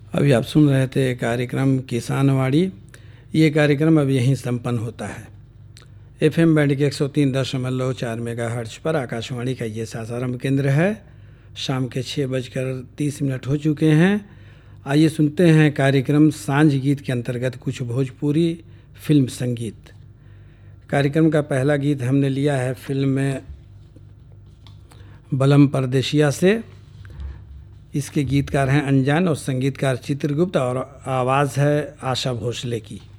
अभी आप सुन रहे थे कार्यक्रम किसानवाड़ी। ये कार्यक्रम अब यहीं संपन्न होता है। FM बैंड के 103.4 मेगाहर्ट्ज पर आकाशवाणी का ये सासाराम केंद्र है। शाम के 6:30 हो चुके हैं। आइए सुनते हैं कार्यक्रम सांझ गीत के अंतर्गत कुछ भोजपुरी फिल्म संगीत। कार्यक्रम का पहला गीत हमने लिया है फिल्म में बलम परदेशिया से। इसके गीतकार हैं अनजान और संगीतकार चित्रगुप्त और आवाज़ है आशा भोसले की।